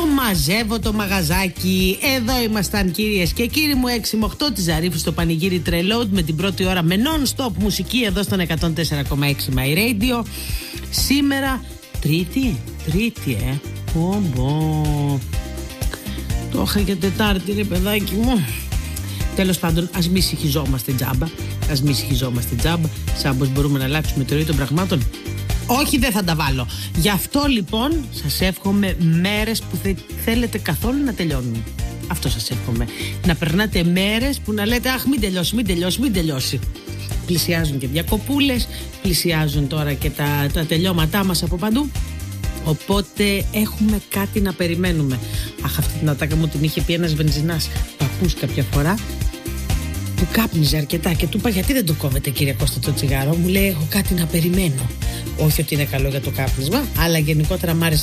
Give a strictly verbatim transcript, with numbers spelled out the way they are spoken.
μαζεύω το μαγαζάκι. Εδώ ήμασταν, κυρίες και κύριοι μου, έξι με οκτώ τη Ζαρίφου στο πανηγύρι Τρελόντ, με την πρώτη ώρα με non-stop μουσική εδώ στον εκατόν τέσσερα κόμμα έξι My Radio. Σήμερα Τρίτη, Τρίτη ε Πομπο. Το είχα και Τετάρτη, ρε παιδάκι μου. Τέλος πάντων, ας μη συγχυζόμαστε τζάμπα. Ας μη συγχυζόμαστε τζάμπα. Σάμπος μπορούμε να αλλάξουμε τη ροή των πραγμάτων. Όχι, δεν θα τα βάλω. Γι' αυτό λοιπόν σας εύχομαι μέρες που δεν θέλετε καθόλου να τελειώνουν. Αυτό σας εύχομαι. Να περνάτε μέρες που να λέτε αχ, μην τελειώσει, μην τελειώσει, μην τελειώσει. Πλησιάζουν και διακοπούλες, πλησιάζουν τώρα και τα, τα τελειώματά μας από παντού. Οπότε έχουμε κάτι να περιμένουμε. Αχ, αυτή την ατάκα μου την είχε πει ένας βενζινάς παππούς κάποια φορά, που κάπνιζε αρκετά και του είπα γιατί δεν το κόβετε, κύριε Κώστα, το τσιγάρο? Μου λέει έχω κάτι να περιμένω. Όχι ότι είναι καλό για το κάπνισμα, αλλά γενικότερα μ' άρεσε